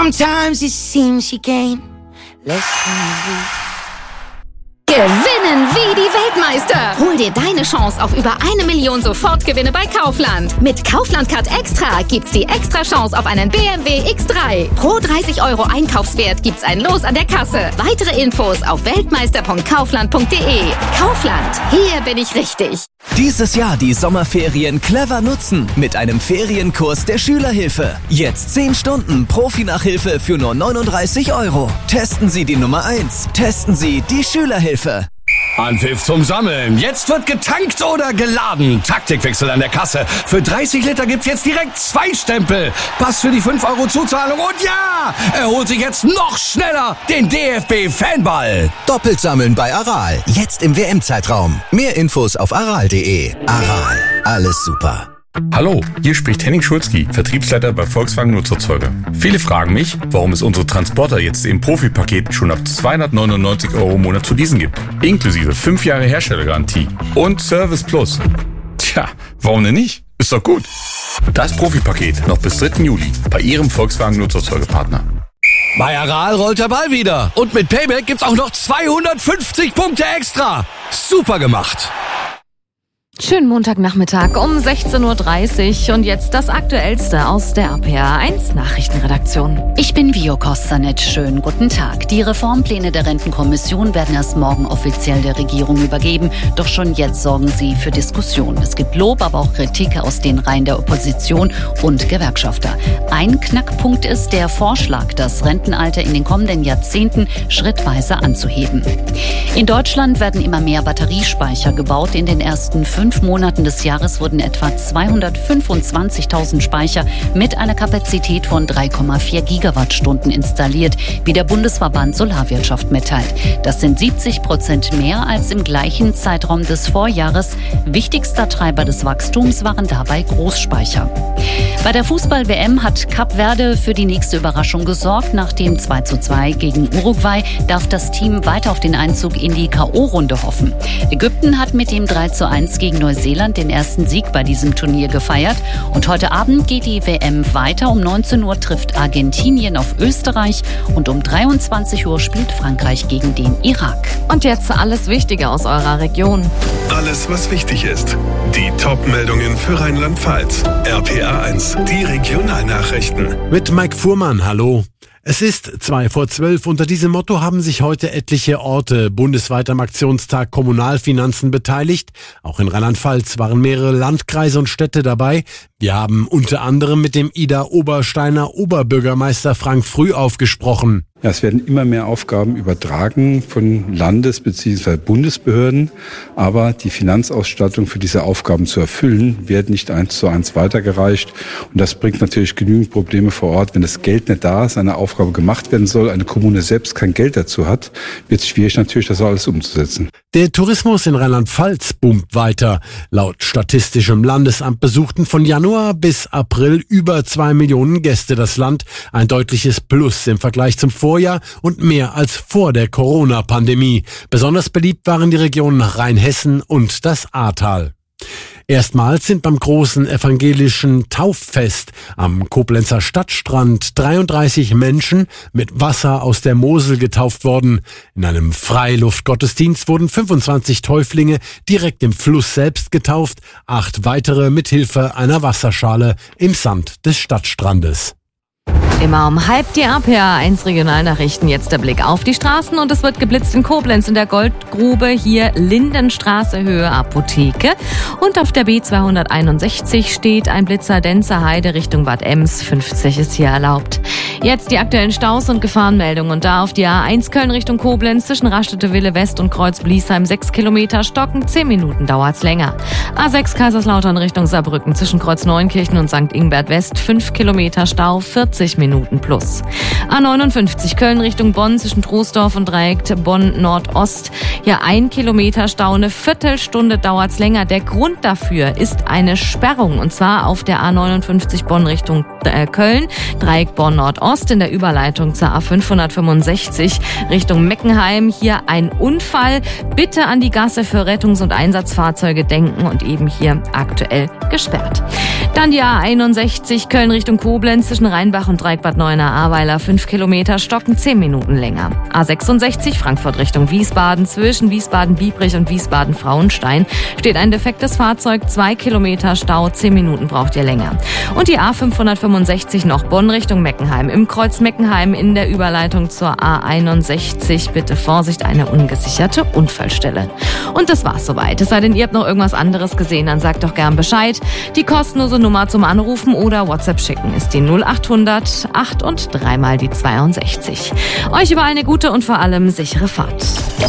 Sometimes it seems she gained less than you. Gewinnen wie die Weltmeister. Hol dir deine Chance auf über 1 Million Sofortgewinne bei Kaufland. Mit Kaufland Card Extra gibt's die extra Chance auf einen BMW X3. Pro 30 € Einkaufswert gibt's ein Los an der Kasse. Weitere Infos auf weltmeister.kaufland.de. Kaufland, hier bin ich richtig. Dieses Jahr die Sommerferien clever nutzen mit einem Ferienkurs der Schülerhilfe. Jetzt 10 Stunden Profi-Nachhilfe für nur 39 €. Testen Sie die Nummer 1. Testen Sie die Schülerhilfe. Anpfiff zum Sammeln. Jetzt wird getankt oder geladen. Taktikwechsel an der Kasse. Für 30 Liter gibt's jetzt direkt 2 Stempel. Pass für die 5 € Zuzahlung. Und ja, er holt sich jetzt noch schneller den DFB-Fanball. Doppelt sammeln bei Aral. Jetzt im WM-Zeitraum. Mehr Infos auf aral.de. Aral. Alles super. Hallo, hier spricht Henning Schulzki, Vertriebsleiter bei Volkswagen Nutzerzeuger. Viele fragen mich, warum es unsere Transporter jetzt im Profi-Paket schon ab 299 € im Monat zu leasen gibt. Inklusive 5 Jahre Herstellergarantie und Service Plus. Tja, warum denn nicht? Ist doch gut. Das Profi-Paket noch bis 3. Juli bei Ihrem Volkswagen Nutzerzeugerpartner. Bei Aral rollt der Ball wieder. Und mit Payback gibt's auch noch 250 Punkte extra. Super gemacht. Schönen Montagnachmittag um 16:30 Uhr und jetzt das Aktuellste aus der RPA1 Nachrichtenredaktion. Ich bin Vio Kostanic. Schönen guten Tag. Die Reformpläne der Rentenkommission werden erst morgen offiziell der Regierung übergeben. Doch schon jetzt sorgen sie für Diskussionen. Es gibt Lob, aber auch Kritik aus den Reihen der Opposition und Gewerkschafter. Ein Knackpunkt ist der Vorschlag, das Rentenalter in den kommenden Jahrzehnten schrittweise anzuheben. In Deutschland werden immer mehr Batteriespeicher gebaut. In den ersten 5 Monaten des Jahres wurden etwa 225.000 Speicher mit einer Kapazität von 3,4 Gigawattstunden installiert, wie der Bundesverband Solarwirtschaft mitteilt. Das sind 70% mehr als im gleichen Zeitraum des Vorjahres. Wichtigster Treiber des Wachstums waren dabei Großspeicher. Bei der Fußball-WM hat Kap Verde für die nächste Überraschung gesorgt. Nach dem 2:2 gegen Uruguay darf das Team weiter auf den Einzug in die K.O.-Runde hoffen. Ägypten hat mit dem 3:1 gegen Neuseeland den ersten Sieg bei diesem Turnier gefeiert. Und heute Abend geht die WM weiter. Um 19 Uhr trifft Argentinien auf Österreich und um 23 Uhr spielt Frankreich gegen den Irak. Und jetzt alles Wichtige aus eurer Region. Alles, was wichtig ist. Die Top-Meldungen für Rheinland-Pfalz. RPA1, die Regionalnachrichten. Mit Mike Fuhrmann, hallo. Es ist 11:02. Unter diesem Motto haben sich heute etliche Orte bundesweit am Aktionstag Kommunalfinanzen beteiligt. Auch in Rheinland-Pfalz waren mehrere Landkreise und Städte dabei. Wir haben unter anderem mit dem Idar-Obersteiner Oberbürgermeister Frank Frühauf gesprochen. Ja, es werden immer mehr Aufgaben übertragen von Landes- bzw. Bundesbehörden, aber die Finanzausstattung für diese Aufgaben zu erfüllen, wird nicht 1:1 weitergereicht. Und das bringt natürlich genügend Probleme vor Ort. Wenn das Geld nicht da ist, eine Aufgabe gemacht werden soll, eine Kommune selbst kein Geld dazu hat, wird es schwierig natürlich, das alles umzusetzen. Der Tourismus in Rheinland-Pfalz boomt weiter. Laut Statistischem Landesamt besuchten von Januar bis April über 2 Millionen Gäste das Land. Ein deutliches Plus im Vergleich zum Vorjahr und mehr als vor der Corona-Pandemie. Besonders beliebt waren die Regionen Rheinhessen und das Ahrtal. Erstmals sind beim großen evangelischen Tauffest am Koblenzer Stadtstrand 33 Menschen mit Wasser aus der Mosel getauft worden. In einem Freiluftgottesdienst wurden 25 Täuflinge direkt im Fluss selbst getauft, 8 weitere mit Hilfe einer Wasserschale im Sand des Stadtstrandes. Immer um 12:30 die RPA1 Regionalnachrichten. Jetzt der Blick auf die Straßen und es wird geblitzt in Koblenz in der Goldgrube, hier Lindenstraße, Höhe Apotheke. Und auf der B261 steht ein Blitzer Denzer Heide Richtung Bad Ems. 50 ist hier erlaubt. Jetzt die aktuellen Staus und Gefahrenmeldungen. Und da auf die A1 Köln Richtung Koblenz zwischen Raststätte Wille West und Kreuz Bliesheim 6 Kilometer stocken. 10 Minuten dauert's länger. A6 Kaiserslautern Richtung Saarbrücken zwischen Kreuz Neunkirchen und St. Ingbert West 5 Kilometer Stau, 40 Minuten plus. A59 Köln Richtung Bonn zwischen Troisdorf und Dreieck Bonn Nordost. Hier 1 Kilometer Stau, eine Viertelstunde dauert's länger. Der Grund dafür ist eine Sperrung und zwar auf der A59 Bonn Richtung Köln, Dreieck Bonn Nordost. Ost in der Überleitung zur A565 Richtung Meckenheim. Hier ein Unfall. Bitte an die Gasse für Rettungs- und Einsatzfahrzeuge denken und eben hier aktuell gesperrt. Dann die A61 Köln Richtung Koblenz zwischen Rheinbach und Dreieckbad Neuenahr-Ahrweiler 5 Kilometer, stocken 10 Minuten länger. A66 Frankfurt Richtung Wiesbaden zwischen Wiesbaden-Biebrich und Wiesbaden-Frauenstein steht ein defektes Fahrzeug, 2 Kilometer Stau, 10 Minuten braucht ihr länger. Und die A565 noch Bonn Richtung Meckenheim. Im Kreuz Meckenheim in der Überleitung zur A61 bitte Vorsicht, eine ungesicherte Unfallstelle. Und das war's soweit. Es sei denn, ihr habt noch irgendwas anderes gesehen, dann sagt doch gern Bescheid. Die kostenlose Nummer zum Anrufen oder WhatsApp schicken ist die 0800 8 und 3 mal die 62. Euch überall eine gute und vor allem sichere Fahrt.